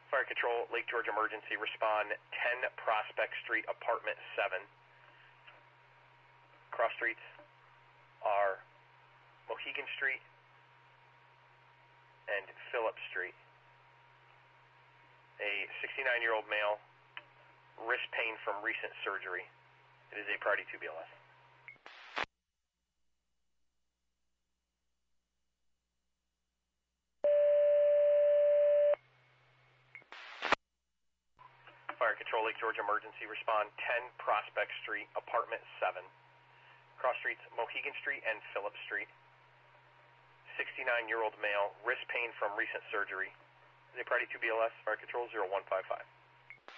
Fire Control, Lake George Emergency, respond 10 Prospect Street, Apartment 7. Cross streets are Mohegan Street and Phillip Street. A 69-year-old male, wrist pain from recent surgery. It is a priority 2 BLS. Fire Control, Lake George Emergency, respond 10 Prospect Street, Apartment 7. Cross streets Mohegan Street and Phillip Street. 69-year-old male, wrist pain from recent surgery. Is a priority 2 BLS, Fire Control 0155.